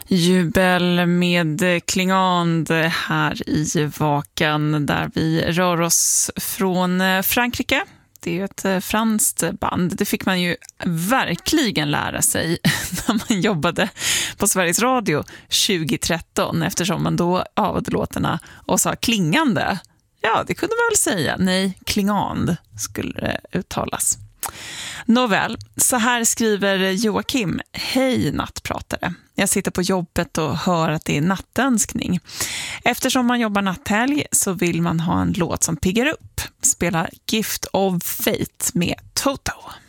Jubel med Klingand här i Vakan där vi rör oss från Frankrike. Det är ju ett franskt band. Det fick man ju verkligen lära sig när man jobbade på Sveriges Radio 2013 eftersom man då avade låtarna och sa klingande. Ja, det kunde man väl säga. Nej, Klingand skulle det uttalas. Nåväl, så här skriver Joakim. Hej nattpratare. Jag sitter på jobbet och hör att det är nattönskning. Eftersom man jobbar natthelg så vill man ha en låt som piggar upp. Spela Gift of Fate med Toto.